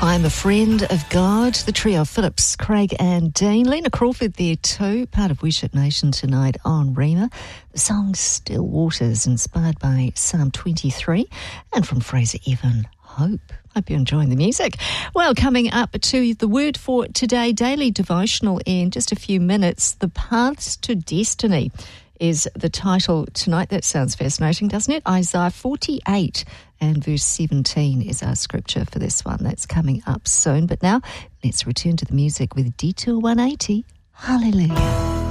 I'm a Friend of God, the trio of Phillips, Craig and Dean. Lena Crawford there too, part of Worship Nation tonight on Rhema. The song Still Waters, inspired by Psalm 23 and from Fraser Evan, Hope. Hope you're enjoying the music. Well, coming up to the word for today, daily devotional in just a few minutes, The Paths to Destiny is the title tonight. That sounds fascinating, doesn't it? Isaiah 48 and verse 17 is our scripture for this one. That's coming up soon. But now, let's return to the music with Detour 180. Hallelujah.